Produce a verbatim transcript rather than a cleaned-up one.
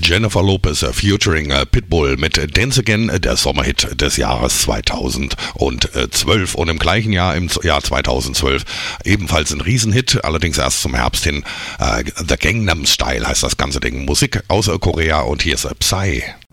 Jennifer Lopez featuring Pitbull mit Dance Again, der Sommerhit des Jahres zweitausendzwölf. Und im gleichen Jahr, im Jahr zweitausendzwölf, ebenfalls ein Riesenhit, allerdings erst zum Herbst hin. Uh, The Gangnam Style heißt das ganze Ding. Musik aus Korea und hier ist Psy.